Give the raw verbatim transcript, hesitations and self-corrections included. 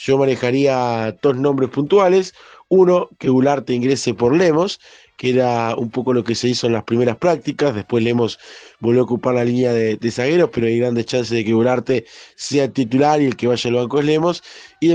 yo manejaría dos nombres puntuales. Uno, que Ugarte ingrese por Lemos, que era un poco lo que se hizo en las primeras prácticas. Después Lemos volvió a ocupar la línea de, de zagueros, pero hay grandes chances de que Ugarte sea titular y el que vaya al banco es Lemos. Y